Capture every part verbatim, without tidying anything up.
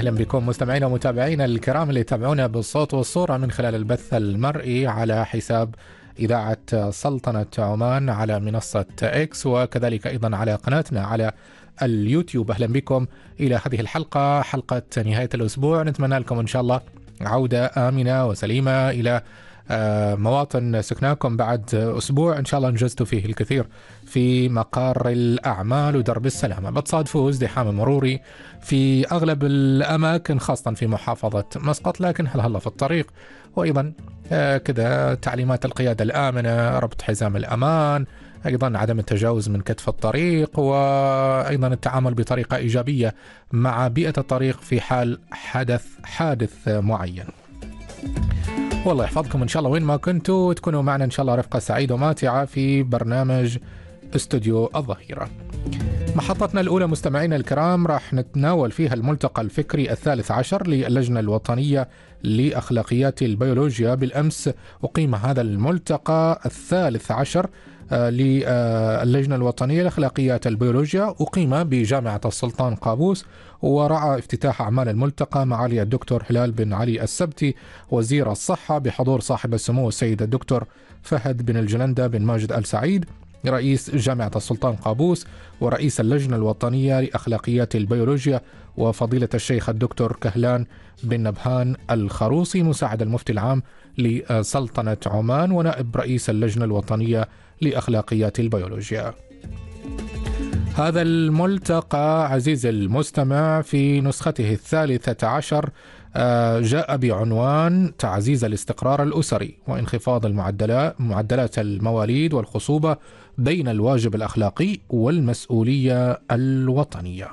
أهلا بكم مستمعينا ومتابعينا الكرام اللي يتابعونا بالصوت والصورة من خلال البث المرئي على حساب إذاعة سلطنة عمان على منصة إكس، وكذلك أيضا على قناتنا على اليوتيوب. أهلا بكم إلى هذه الحلقة، حلقة نهاية الأسبوع. نتمنى لكم إن شاء الله عودة آمنة وسليمة إلى مواطن سكناكم بعد أسبوع إن شاء الله أنجزتوا فيه الكثير في مقار الأعمال ودرب السلامة. بتصادفوا ازدحام مروري في أغلب الأماكن خاصة في محافظة مسقط، لكن هل هلا في الطريق، وأيضا كذا تعليمات القيادة الآمنة، ربط حزام الأمان، أيضا عدم التجاوز من كتف الطريق، وأيضا التعامل بطريقة إيجابية مع بيئة الطريق في حال حدث حادث معين. والله يحفظكم إن شاء الله وين ما كنتوا، تكونوا معنا إن شاء الله رفقة سعيدة وماتعة في برنامج استوديو الظهيرة. محطتنا الأولى مستمعينا الكرام راح نتناول فيها الملتقى الفكري الثالث عشر للجنة الوطنية لأخلاقيات البيولوجيا. بالأمس أقيم هذا الملتقى الثالث عشر للجنة الوطنية لأخلاقيات البيولوجيا، أقيم بجامعة السلطان قابوس، ورعى افتتاح أعمال الملتقى معالي الدكتور هلال بن علي السبتي وزير الصحة، بحضور صاحب السمو السيد الدكتور فهد بن الجلندة بن ماجد آل سعيد رئيس جامعة السلطان قابوس ورئيس اللجنة الوطنية لأخلاقيات البيولوجيا، وفضيلة الشيخ الدكتور كهلان بن نبهان الخروصي مساعد المفتي العام لسلطنة عمان ونائب رئيس اللجنة الوطنية لأخلاقيات البيولوجيا. هذا الملتقى عزيزي المستمع في نسخته الثالثة عشر جاء بعنوان تعزيز الاستقرار الأسري وانخفاض المعدلات معدلات المواليد والخصوبة بين الواجب الأخلاقي والمسؤولية الوطنية.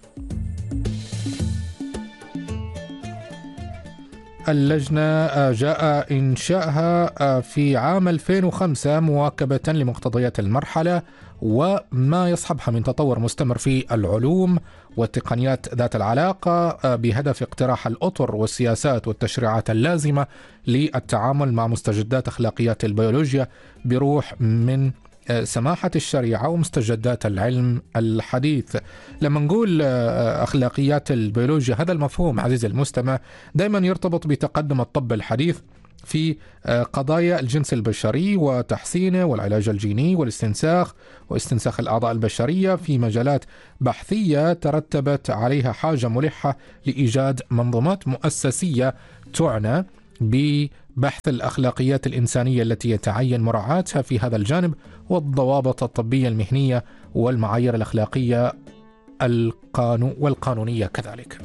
اللجنة جاء إنشائها في عام ألفين وخمسة مواكبة لمقتضيات المرحلة وما يصحبها من تطور مستمر في العلوم والتقنيات ذات العلاقة، بهدف اقتراح الأطر والسياسات والتشريعات اللازمة للتعامل مع مستجدات أخلاقيات البيولوجيا بروح من سماحة الشريعة ومستجدات العلم الحديث. لما نقول أخلاقيات البيولوجيا، هذا المفهوم عزيزي المستمع دائما يرتبط بتقدم الطب الحديث في قضايا الجنس البشري وتحسينه والعلاج الجيني والاستنساخ واستنساخ الأعضاء البشرية في مجالات بحثية ترتبت عليها حاجة ملحة لإيجاد منظومات مؤسسية تعنى ببحث الأخلاقيات الإنسانية التي يتعين مراعاتها في هذا الجانب، والضوابط الطبية المهنية والمعايير الأخلاقية القانون والقانونية كذلك.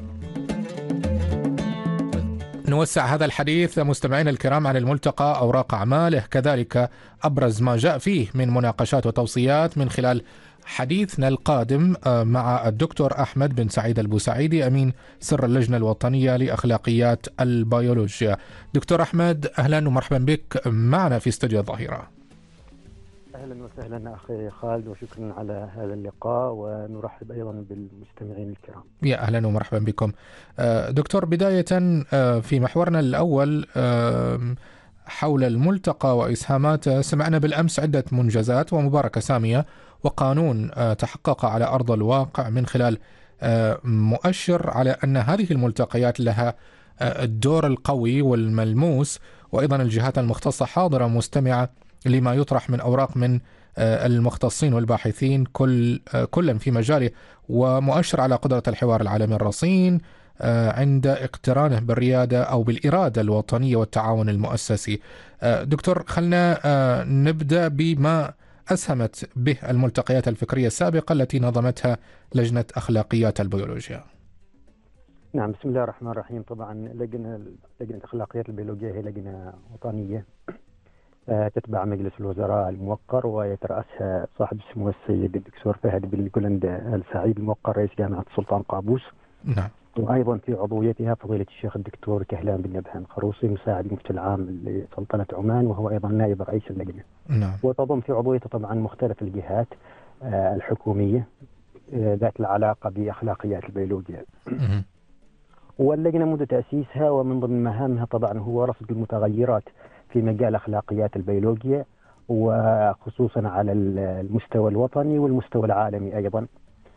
نوسع هذا الحديث مستمعينا الكرام عن الملتقى، أوراق أعماله، كذلك أبرز ما جاء فيه من مناقشات وتوصيات من خلال حديثنا القادم مع الدكتور أحمد بن سعيد البوسعيدي أمين سر اللجنة الوطنية لأخلاقيات البيولوجيا. دكتور أحمد أهلا ومرحبا بك معنا في استوديو الظهيرة. أهلا وسهلا أخي خالد، وشكرا على هذا اللقاء، ونرحب أيضا بالمستمعين الكرام. يا أهلا ومرحبا بكم. دكتور، بداية في محورنا الأول حول الملتقى وإسهاماته، سمعنا بالأمس عدة منجزات ومباركة سامية وقانون تحقق على أرض الواقع من خلال مؤشر على أن هذه الملتقيات لها الدور القوي والملموس، وأيضا الجهات المختصة حاضرة مستمعة لما يطرح من أوراق من المختصين والباحثين كل كلا في مجاله، ومؤشر على قدرة الحوار العالمي الرصين عند اقترانه بالريادة أو بالإرادة الوطنية والتعاون المؤسسي. دكتور، خلنا نبدأ بما أسهمت به الملتقيات الفكرية السابقة التي نظمتها لجنة أخلاقيات البيولوجيا. نعم، بسم الله الرحمن الرحيم. طبعا لجنة لجنة أخلاقيات البيولوجيا هي لجنة وطنية تتبع مجلس الوزراء الموقر، ويترأسها صاحب السمو السيد الدكتور فهد بن جلندة آل سعيد الموقر رئيس جامعة السلطان قابوس. نعم. وأيضا في عضويتها فضيلة الشيخ الدكتور كهلان بن نبهان الخروصي مساعد المفتي العام لسلطنة عمان، وهو أيضا نائب رئيس اللجنة. نعم. وتضم في عضويته طبعا مختلف الجهات الحكومية ذات العلاقة بأخلاقيات البيولوجيا. واللجنة منذ تأسيسها ومن ضمن مهامها طبعا هو رصد المتغيرات في مجال أخلاقيات البيولوجيا، وخصوصا على المستوى الوطني والمستوى العالمي أيضا.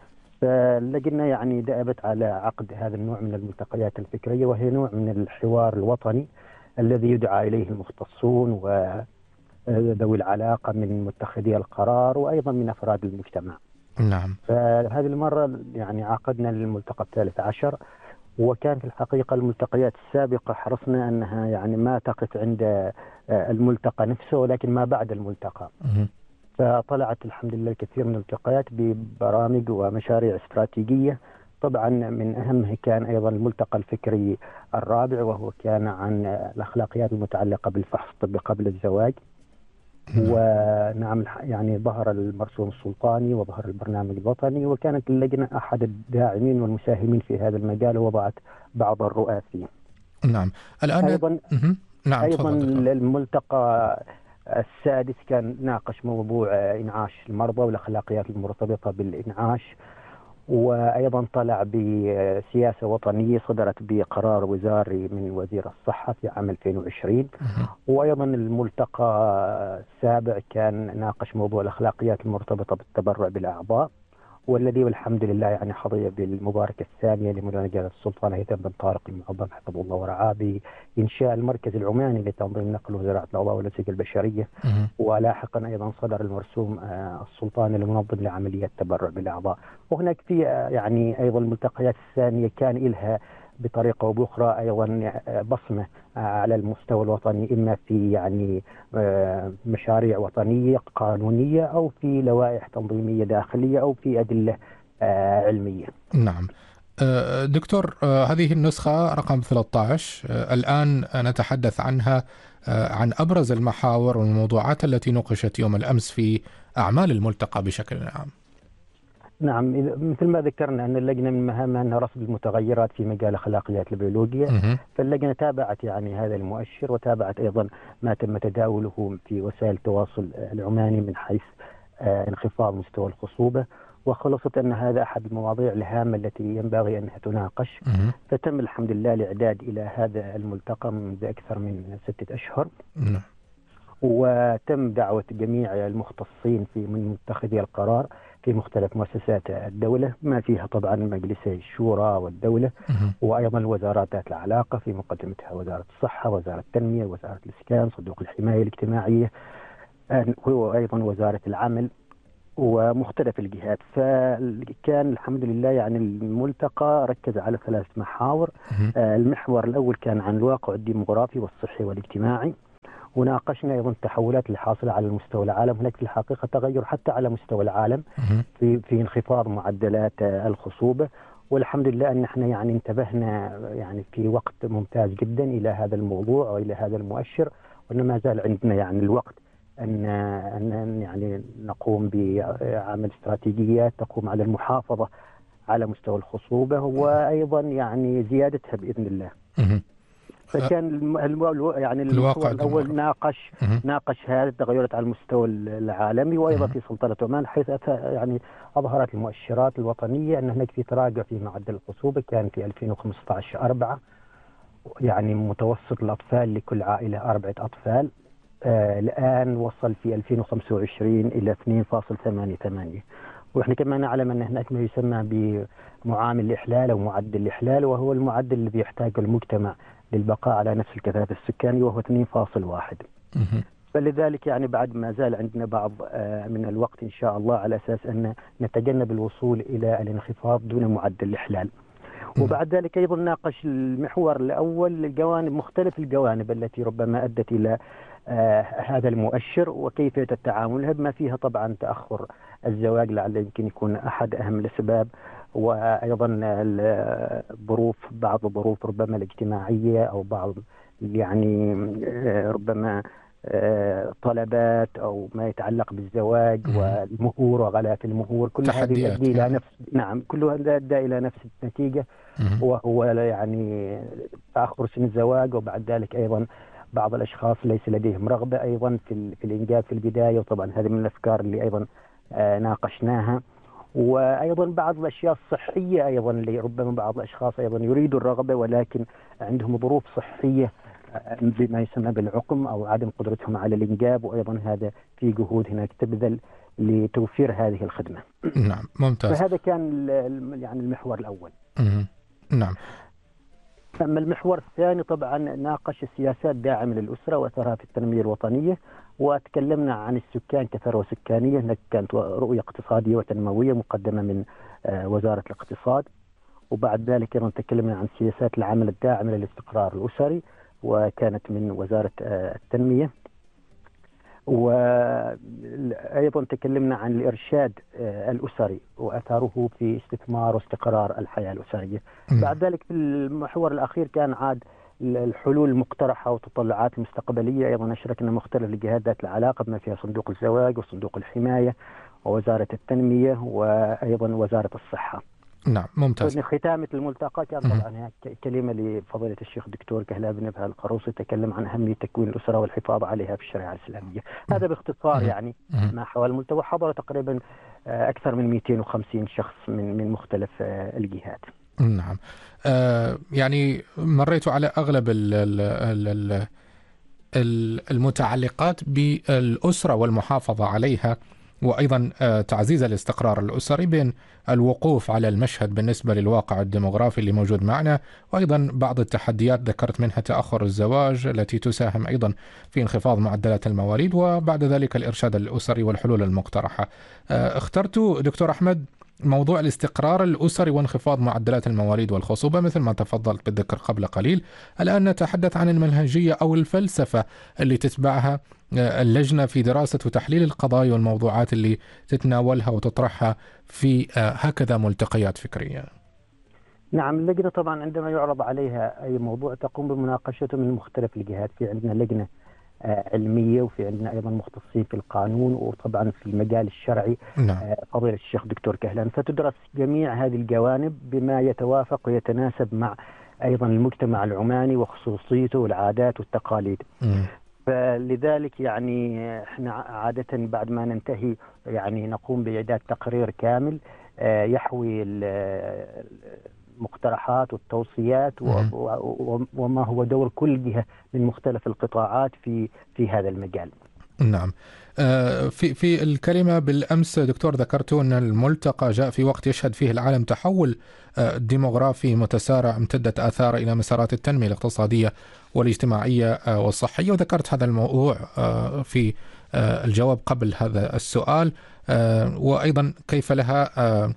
فلجنة يعني دأبت على عقد هذا النوع من الملتقيات الفكرية، وهي نوع من الحوار الوطني الذي يدعى إليه المختصون وذوي العلاقة من متخذي القرار وأيضا من أفراد المجتمع. نعم. فهذه المرة يعني عقدنا الملتقى الثالث عشر، وكان في الحقيقة الملتقيات السابقة حرصنا أنها يعني ما تقف عند الملتقى نفسه ولكن ما بعد الملتقى. فطلعت الحمد لله الكثير من الالتقاءات ببرامج ومشاريع استراتيجية. طبعا من أهمها كان أيضا الملتقى الفكري الرابع، وهو كان عن الأخلاقيات المتعلقة بالفحص الطبي قبل الزواج. ونعم يعني ظهر المرسوم السلطاني وظهر البرنامج الوطني، وكانت اللجنة أحد الداعمين والمساهمين في هذا المجال ووضعت بعض الرؤى فيه. نعم. الآن أيضا نعم أيضا الملتقى السادس كان ناقش موضوع إنعاش المرضى والأخلاقيات المرتبطة بالإنعاش، وأيضا طلع بسياسة وطنية صدرت بقرار وزاري من وزير الصحة في عام ألفين وعشرين. وأيضا الملتقى السابع كان ناقش موضوع الأخلاقيات المرتبطة بالتبرع بالأعضاء، والذي والحمد لله يعني حظي بالمباركة الثانية لمولانا جلالة السلطان هيثم بن طارق المعظم حفظه الله ورعاه بإنشاء المركز العماني لتنظيم نقل وزراعة الأعضاء والنسيج البشرية. ولاحقا أيضا صدر المرسوم السلطاني المنظم لعمليات التبرع بالأعضاء. وهناك في يعني أيضا الملتقيات الثانية كان إلها بطريقة أو بأخرى أيضا بصمة على المستوى الوطني، إما في يعني مشاريع وطنية قانونية أو في لوائح تنظيمية داخلية أو في أدلة علمية. نعم. دكتور، هذه النسخة رقم ثلاثة عشر الآن نتحدث عنها، عن أبرز المحاور والموضوعات التي نوقشت يوم الأمس في أعمال الملتقى بشكل عام. نعم، مثل ما ذكرنا أن اللجنة من مهامها أنها رصد المتغيرات في مجال أخلاقيات البيولوجيا. فاللجنة تابعت يعني هذا المؤشر، وتابعت أيضا ما تم تداوله في وسائل التواصل العماني من حيث انخفاض مستوى الخصوبة، وخلصت أن هذا أحد المواضيع الهامة التي ينبغي أنها تناقش. فتم الحمد لله الإعداد إلى هذا الملتقى منذ أكثر من ستة أشهر. وتم دعوة جميع المختصين في من متخذي القرار في مختلف مؤسسات الدولة، ما فيها طبعا مجلسي الشورى والدولة، وأيضا الوزارات ذات العلاقة في مقدمتها وزارة الصحة، وزارة التنمية، وزارة الإسكان، صندوق الحماية الاجتماعية، وأيضا وزارة العمل، ومختلف الجهات. فكان الحمد لله يعني الملتقى ركز على ثلاث محاور. المحور الأول كان عن الواقع الديموغرافي والصحي والاجتماعي، وناقشنا أيضا التحولات اللي حاصلة على مستوى العالم. هناك في الحقيقة تغير حتى على مستوى العالم في في انخفاض معدلات الخصوبة، والحمد لله أن احنا يعني انتبهنا يعني في وقت ممتاز جدا إلى هذا الموضوع وإلى هذا المؤشر، وأن ما زال عندنا يعني الوقت أن أن يعني نقوم بعمل استراتيجيات تقوم على المحافظة على مستوى الخصوبة وأيضا يعني زيادتها بإذن الله. فكان الم... يعني المحور الأول ناقش ناقش هذه التغيرات على المستوى العالمي وأيضا في سلطنة عمان، حيث يعني أظهرت المؤشرات الوطنية أن هناك في تراجع في معدل الخصوبة. كان في ألفين وخمسة عشر أربعة، يعني متوسط الأطفال لكل عائلة أربعة أطفال. آه الآن وصل في ألفين وخمسة وعشرين إلى اثنين فاصلة ثمانية ثمانية. ونحن كمان نعلم أن هناك ما يسمى بمعامل الإحلال أو معدل الإحلال، وهو المعدل الذي يحتاجه المجتمع للبقاء على نفس الكثافة السكانية، وهو اثنين فاصلة واحد. فلذلك يعني بعد ما زال عندنا بعض من الوقت إن شاء الله على أساس أن نتجنب الوصول إلى الانخفاض دون معدل الإحلال. وبعد ذلك أيضا ناقش المحور الأول الجوانب، مختلف الجوانب التي ربما أدت إلى آه هذا المؤشر وكيفية التعامل، بما فيها طبعا تأخر الزواج لعل يمكن يكون أحد أهم الأسباب، وأيضا الظروف بعض الظروف ربما الاجتماعية أو بعض يعني آه ربما آه طلبات أو ما يتعلق بالزواج والمهور وغلاف المهور، كل هذه تؤدي إلى نفس نعم كل هذا أدى إلى نفس النتيجة، وهو يعني تأخر سن الزواج. وبعد ذلك أيضا بعض الأشخاص ليس لديهم رغبة أيضا في في الإنجاب في البداية، وطبعا هذه من الأفكار اللي أيضا آه ناقشناها. وأيضا بعض الأشياء الصحية أيضا اللي ربما بعض الأشخاص أيضا يريدوا الرغبة ولكن عندهم ظروف صحية بما يسمى بالعقم أو عدم قدرتهم على الإنجاب، وأيضا هذا في جهود هناك تبذل لتوفير هذه الخدمة. نعم ممتاز. فهذا كان يعني المحور الأول. نعم. أما المحور الثاني طبعا ناقش السياسات داعمة للأسرة وأثرها في التنمية الوطنية، وتكلمنا عن السكان كثروة سكانية. هناك كانت رؤية اقتصادية وتنموية مقدمة من وزارة الاقتصاد، وبعد ذلك أيضا تكلمنا عن سياسات العمل الداعمة للاستقرار الأسري وكانت من وزارة التنمية، وأيضا تكلمنا عن الإرشاد الأسري وأثره في استثمار واستقرار الحياة الأسرية. م. بعد ذلك في المحور الأخير كان عاد الحلول المقترحة والتطلعات المستقبلية. أيضا أشركنا مختلف الجهات ذات العلاقة بما فيها صندوق الزواج وصندوق الحماية ووزارة التنمية وأيضا وزارة الصحة. نعم ممتاز. ختامة الملتقى كان طبعا كلمة لفضيلة الشيخ الدكتور كهلاب بن نبه القروصي، تكلم عن أهمية تكوين الأسرة والحفاظ عليها في الشريعة الإسلامية. مم. هذا باختصار مم. يعني مم. ما حول الملتقى. حضر تقريبا أكثر من مئتين وخمسين شخص من من مختلف الجهات. نعم. آه يعني مريت على أغلب ال ال ال المتعلقات بالأسرة والمحافظة عليها، وأيضا تعزيز الاستقرار الأسري بين الوقوف على المشهد بالنسبة للواقع الديموغرافي اللي موجود معنا، وأيضا بعض التحديات ذكرت منها تأخر الزواج التي تساهم أيضا في انخفاض معدلات المواليد، وبعد ذلك الإرشاد الأسري والحلول المقترحة. اخترت دكتور أحمد موضوع الاستقرار الأسري وانخفاض معدلات المواليد والخصوبة مثل ما تفضلت بالذكر قبل قليل. الآن نتحدث عن المنهجية أو الفلسفة اللي تتبعها اللجنة في دراسة وتحليل القضايا والموضوعات اللي تتناولها وتطرحها في هكذا ملتقيات فكرية. نعم، اللجنة طبعا عندما يعرض عليها أي موضوع تقوم بمناقشته من مختلف الجهات. في عندنا لجنة علمية، وفي عندنا أيضا مختصين في القانون، وطبعا في المجال الشرعي نعم. فضيلة الشيخ دكتور كهلان. فتدرس جميع هذه الجوانب بما يتوافق ويتناسب مع أيضا المجتمع العماني وخصوصيته والعادات والتقاليد. م. فلذلك يعني احنا عادة بعد ما ننتهي يعني نقوم بإعداد تقرير كامل يحوي المقترحات والتوصيات وما هو دور كل جهة من مختلف القطاعات في في هذا المجال. نعم. في في الكلمة بالأمس دكتور ذكرتوا أن الملتقى جاء في وقت يشهد فيه العالم تحول ديموغرافي متسارع امتدت آثاره إلى مسارات التنمية الاقتصادية والاجتماعية والصحية، وذكرت هذا الموضوع في الجواب قبل هذا السؤال، وأيضا كيف لها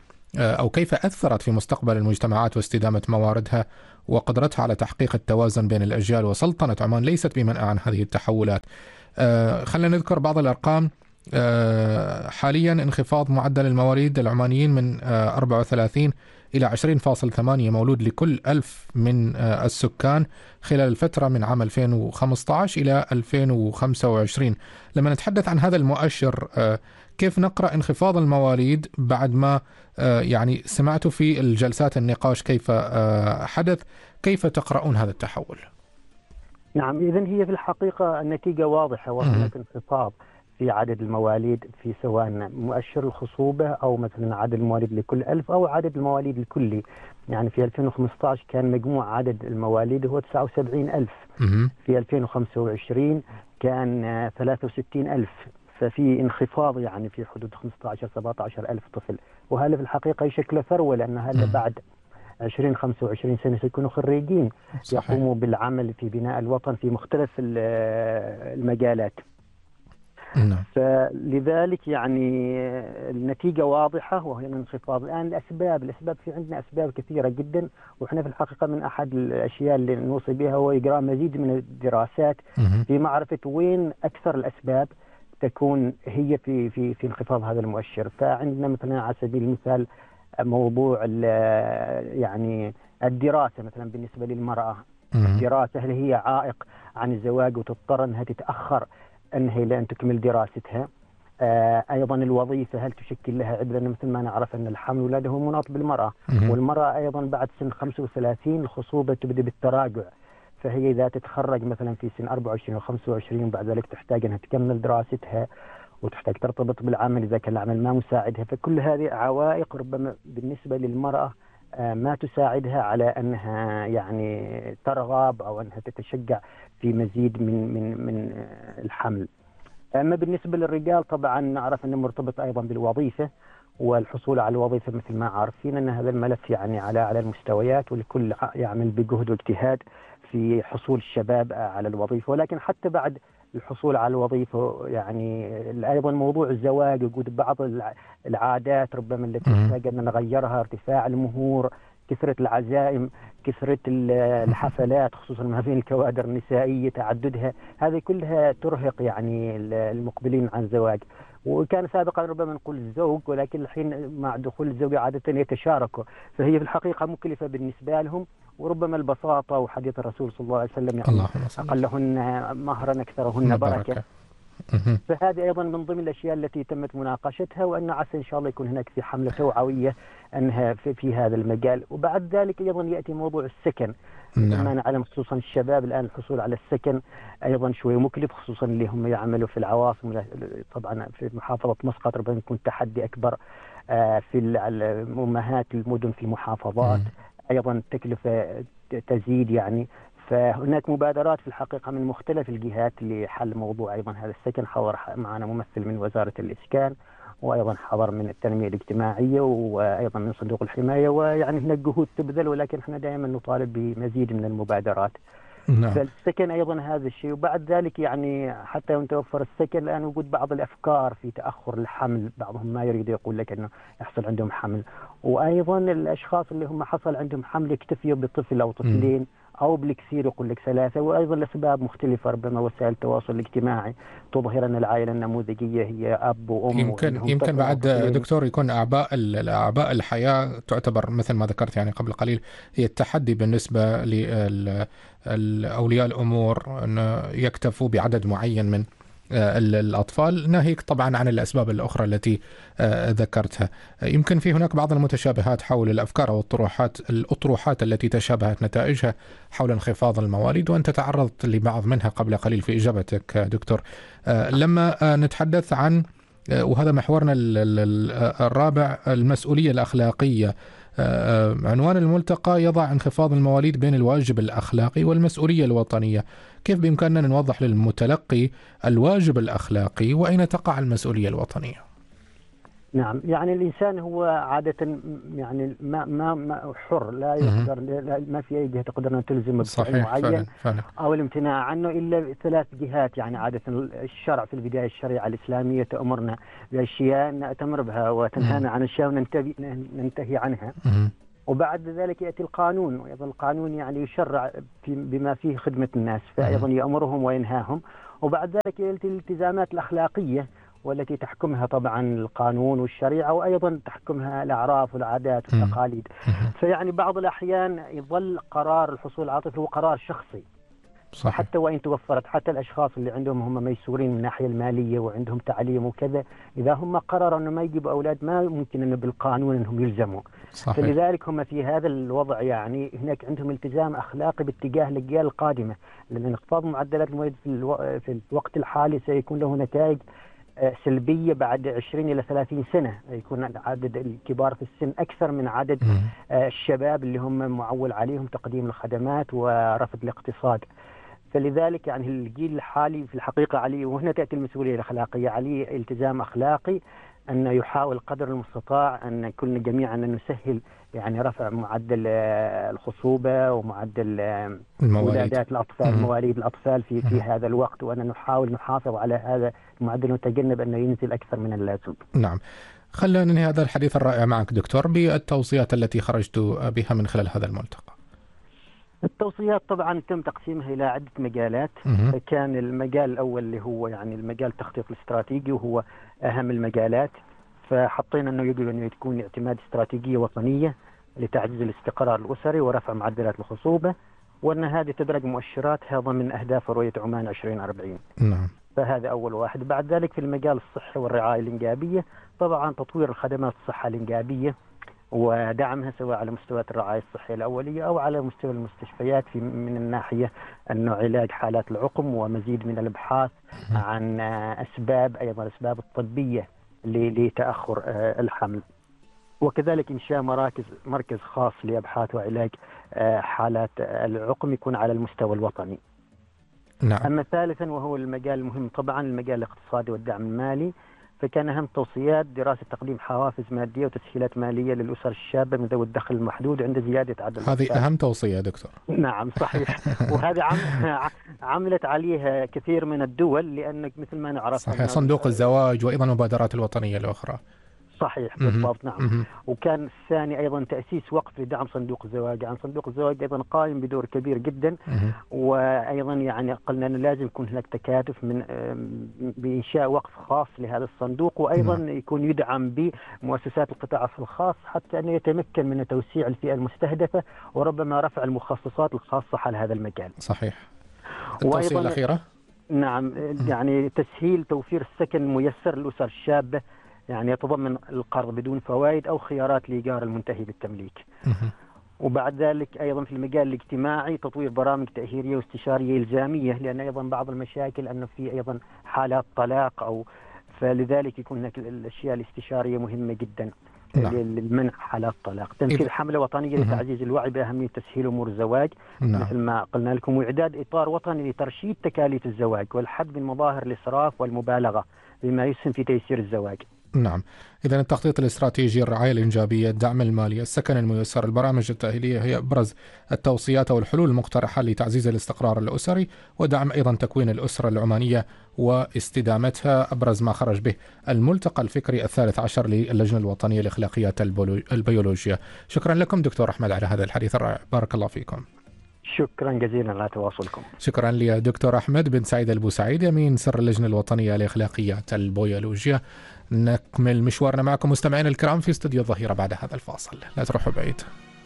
أو كيف أثرت في مستقبل المجتمعات واستدامة مواردها وقدرتها على تحقيق التوازن بين الأجيال. وسلطنة عمان ليست بمنأى عن هذه التحولات. آه خلينا نذكر بعض الأرقام. آه حاليا انخفاض معدل المواليد العمانيين من آه أربعة وثلاثين إلى عشرين فاصلة ثمانية مولود لكل ألف من آه السكان خلال الفترة من عام ألفين وخمسة عشر إلى ألفين وخمسة وعشرين. لما نتحدث عن هذا المؤشر، آه كيف نقرأ انخفاض المواليد بعد ما آه يعني سمعت في الجلسات النقاش كيف آه حدث؟ كيف تقرؤون هذا التحول؟ نعم، إذن هي في الحقيقة النتيجة واضحة، وهناك انخفاض في عدد المواليد في سواء مؤشر الخصوبة أو مثلا عدد المواليد لكل ألف أو عدد المواليد الكلي. يعني في ألفين وخمسة عشر كان مجموع عدد المواليد هو تسعة وسبعين ألف، في ألفين وخمسة وعشرين كان ثلاثة وستين ألف، ففي انخفاض يعني في حدود خمسة عشر سبعة عشر ألف طفل. وهذا في الحقيقة يشكل ثروة، لأن هذا بعد عشرين خمسة وعشرين سنة سيكونوا خريجين صحيح. يقوموا بالعمل في بناء الوطن في مختلف المجالات. نعم. فلذلك يعني النتيجة واضحة وهي انخفاض. الآن الأسباب الأسباب في عندنا أسباب كثيرة جدا، وإحنا في الحقيقة من أحد الأشياء اللي نوصي بها هو إجراء مزيد من الدراسات في معرفة وين أكثر الأسباب تكون هي في في في انخفاض هذا المؤشر. فعندنا مثلا على سبيل المثال موضوع يعني الدراسة مثلا بالنسبة للمرأة. الدراسة هل هي عائق عن الزواج وتضطر أنها تتأخر أنها إلى أن تكمل دراستها؟ آه أيضا الوظيفة هل تشكل لها عبء؟ لأن مثل ما نعرف أن الحمل ولاده مناط بالمرأة، والمرأة أيضا بعد سن خمسة وثلاثين الخصوبة تبدأ بالتراجع، فهي إذا تتخرج مثلا في سن أربعة وعشرين أو خمسة وعشرين وبعد ذلك تحتاج أنها تكمل دراستها وتحتاج ترتبط بالعمل إذا كان العمل ما مساعدها. فكل هذه عوائق ربما بالنسبة للمرأة ما تساعدها على أنها يعني ترغب أو أنها تتشجع في مزيد من من من الحمل. أما بالنسبة للرجال طبعا نعرف أنه مرتبط أيضا بالوظيفة، والحصول على الوظيفة مثل ما عارفين أن هذا الملف يعني على على المستويات، والكل يعمل بجهد واجتهاد في حصول الشباب على الوظيفة. ولكن حتى بعد الحصول على الوظيفة يعني أيضا موضوع الزواج، وجود بعض العادات ربما التي نحتاج أن نغيرها، ارتفاع المهور، كثرة العزائم، كثرة الحفلات خصوصا ما بين الكوادر النسائية، تعددها، هذه كلها ترهق يعني المقبلين عن الزواج. وكان سابقا ربما نقول الزوج، ولكن الحين مع دخول الزوج عادة يتشاركوا، فهي في الحقيقة مكلفة بالنسبة لهم. وربما البساطة، وحديث الرسول صلى الله عليه وسلم يعني أقلهن مهرا أكثرهن بركة. فهذه أيضا من ضمن الأشياء التي تمت مناقشتها، وأن عسى إن شاء الله يكون هناك في حملة توعوية أنها في, في هذا المجال. وبعد ذلك أيضا يأتي موضوع السكن. نعم. ما نعلم خصوصا الشباب الآن الحصول على السكن أيضا شوي مكلف، خصوصا اللي هم يعملوا في العواصم. طبعا في محافظة مسقط ربما يكون تحدي أكبر، في الأمهات المدن في المحافظات أيضا تكلفة تزيد يعني. فهناك مبادرات في الحقيقة من مختلف الجهات لحل موضوع أيضا هذا السكن. حضر معنا ممثل من وزارة الإسكان، وأيضا حضر من التنمية الاجتماعية، وأيضا من صندوق الحماية، ويعني هناك جهود تبذل، ولكن احنا دائما نطالب بمزيد من المبادرات. نعم. فالسكن أيضا هذا الشيء. وبعد ذلك يعني حتى يتوفر السكن الآن وجود بعض الأفكار في تأخر الحمل، بعضهم ما يريد يقول لك أنه يحصل عندهم حمل، وأيضا الأشخاص اللي هم حصل عندهم حمل يكتفيوا بطفل أو طفلين أو بالكثير يقول لك ثلاثة. وأيضا لأسباب مختلفة، ربما وسائل التواصل الاجتماعي تظهر أن العائلة النموذجية هي أب وأم. يمكن يمكن بعد دكتور يكون أعباء الأعباء الحياة تعتبر مثل ما ذكرت يعني قبل قليل هي التحدي بالنسبة لأولياء الأمور أن يكتفوا بعدد معين من الأطفال، ناهيك طبعا عن الأسباب الأخرى التي ذكرتها. يمكن في هناك بعض المتشابهات حول الأفكار أو الطروحات الأطروحات التي تشابهت نتائجها حول انخفاض المواليد، وأنت تعرضت لبعض منها قبل قليل في إجابتك دكتور. لما نتحدث عن، وهذا محورنا الرابع، المسؤولية الأخلاقية، عنوان الملتقى يضع انخفاض المواليد بين الواجب الأخلاقي والمسؤولية الوطنيية. كيف بإمكاننا نوضح للمتلقي الواجب الأخلاقي وأين تقع المسؤولية الوطنية؟ نعم، يعني الإنسان هو عادة يعني ما ما, ما حر، لا يقدر، لا ما في أي جهة تقدر أن تلزم بفعل معين فعلا فعلا. أو الامتناع عنه إلا ثلاث جهات. يعني عادة الشرع في البداية الشريعة الإسلامية تأمرنا بأشياء نأتمر بها وتنهانا عن أشياء وننتهي عنها. وبعد ذلك يأتي القانون، وأيضا القانون يعني يشرع في بما فيه خدمة الناس، فأيضا يأمرهم وينهاهم. وبعد ذلك يأتي الالتزامات الأخلاقية والتي تحكمها طبعا القانون والشريعة، وأيضا تحكمها الأعراف والعادات والتقاليد. فيعني بعض الأحيان يظل قرار الحصول على طفل هو قرار شخصي. صحيح. حتى وإن توفرت، حتى الأشخاص اللي عندهم هم ميسورين من الناحية المالية وعندهم تعليم وكذا، إذا هم قرروا أنه ما يجيبوا أولاد ما ممكن أنه بالقانون أنهم يلزموا. صحيح. فلذلك هم في هذا الوضع يعني هناك عندهم التزام أخلاقي باتجاه الأجيال القادمة، لأن انخفاض معدلات المواليد في, الو... في الوقت الحالي سيكون له نتائج سلبية بعد عشرين إلى ثلاثين سنة. يكون عدد الكبار في السن أكثر من عدد الشباب اللي هم معول عليهم تقديم الخدمات ورفض الاقتصاد. فلذلك يعني الجيل الحالي في الحقيقة عليه، وهنا تأتي المسؤولية الأخلاقية، عليه التزام أخلاقي أن يحاول قدر المستطاع أن كلنا جميعا أن نسهل يعني رفع معدل الخصوبة ومعدل ولادات الأطفال، مواليد الأطفال في في هذا الوقت، وأن نحاول نحافظ على هذا المعدل ونتجنب أنه ينزل أكثر من اللازم. نعم. خلينا ننهي هذا الحديث الرائع معك دكتور بالتوصيات التي خرجت بها من خلال هذا الملتقى. التوصيات طبعا تم تقسيمها إلى عدة مجالات. كان المجال الأول اللي هو يعني المجال التخطيط الاستراتيجي، وهو أهم المجالات. فحطينا أنه يجب أن تكون اعتماد استراتيجية وطنية لتعزيز الاستقرار الأسري ورفع معدلات الخصوبة، وأن هذه تدرج مؤشراتها ضمن أهداف رؤية عمان عشرين أربعين. نعم. فهذا أول واحد. بعد ذلك في المجال الصحي والرعاية الإنجابية، طبعا تطوير الخدمات الصحة الإنجابية ودعمها سواء على مستويات الرعاية الصحية الأولية أو على مستوى المستشفيات، في من الناحية أنه علاج حالات العقم ومزيد من الابحاث عن أسباب، أيضا الأسباب الطبية لتأخر الحمل. وكذلك إنشاء مراكز مركز خاص لأبحاث وعلاج حالات العقم يكون على المستوى الوطني. نعم. أما ثالثا وهو المجال المهم طبعا المجال الاقتصادي والدعم المالي، فكان أهم توصيات دراسة تقديم حوافز مادية وتسهيلات مالية للأسر الشابة من ذوي الدخل المحدود عند زيادة عدد هذه الأطفال. أهم توصية يا دكتور. نعم صحيح. وهذه عم... عملت عليها كثير من الدول، لأنك مثل ما نعرف صحيح، صندوق الزواج وأيضا المبادرات الوطنية الأخرى. صحيح بالضبط. نعم. وكان الثاني أيضا تأسيس وقف لدعم صندوق الزواج. يعني صندوق الزواج أيضا قائم بدور كبير جدا، وأيضا يعني قلنا أنه لازم يكون هناك تكاتف من بإنشاء وقف خاص لهذا الصندوق، وأيضا يكون يدعم بمؤسسات القطاع الخاص حتى أنه يتمكن من توسيع الفئة المستهدفة وربما رفع المخصصات الخاصة على هذا المجال. صحيح. التوصية الأخيرة؟ نعم، يعني تسهيل توفير السكن الميسر للأسر الشابة، يعني يتضمن القرض بدون فوائد أو خيارات لإيجار المنتهي بالتمليك. وبعد ذلك أيضا في المجال الاجتماعي تطوير برامج تأهيلية واستشارية إلزامية، لأن أيضا بعض المشاكل أنه في أيضا حالات طلاق، أو فلذلك يكون هناك الأشياء الاستشارية مهمة جدا. نعم. للمنع حالات طلاق. تنفيذ حملة وطنية لتعزيز الوعي بأهمية تسهيل أمور الزواج. نعم. مثل ما قلنا لكم، وإعداد إطار وطني لترشيد تكاليف الزواج والحد من مظاهر الإسراف والمبالغة بما يسهم في تيسير الزواج. نعم. إذا التخطيط الاستراتيجي، الرعاية الإنجابية، الدعم المالي، السكن الميسر، البرامج التأهيلية هي أبرز التوصيات أو الحلول المقترحة لتعزيز الاستقرار الأسري ودعم أيضا تكوين الأسرة العمانية واستدامتها، أبرز ما خرج به الملتقى الفكري الثالث عشر للجنة الوطنية لأخلاقيات البيولوجيا. شكرا لكم دكتور أحمد على هذا الحديث الرائع، بارك الله فيكم. شكرا جزيلا على تواصلكم. شكرا لدكتور أحمد بن سعيد البوسعيد يمين سر اللجنة الوطنية لأخلاقيات البيولوجيا. نكمل مشوارنا معكم مستمعين الكرام في استوديو الظهيرة بعد هذا الفاصل، لا تروحوا بعيد.